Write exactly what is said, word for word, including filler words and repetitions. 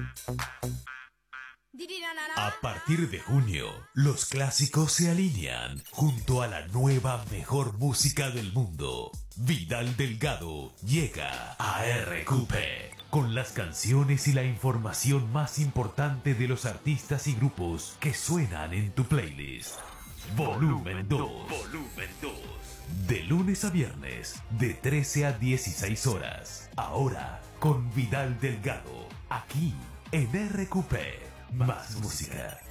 A partir de junio, los clásicos se alinean junto a la nueva mejor música del mundo. Vidal Delgado llega a R Q P con las canciones y la información más importante de los artistas y grupos que suenan en tu playlist. Volumen dos. Volumen dos. De lunes a viernes, de trece a dieciséis horas. Ahora, con Vidal Delgado, aquí en R Q P. Más música.